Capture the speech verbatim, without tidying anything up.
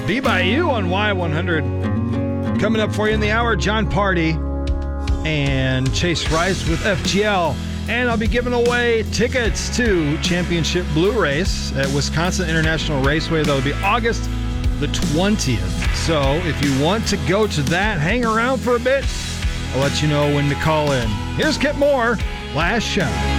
Be By You on Y one hundred. Coming up for you in the hour, John Party and Chase Rice with F G L. And I'll be giving away tickets to Championship Blue Race at Wisconsin International Raceway. That'll be August the twentieth. So if you want to go to that, hang around for a bit. I'll let you know when to call in. Here's Kip Moore, Last Shot.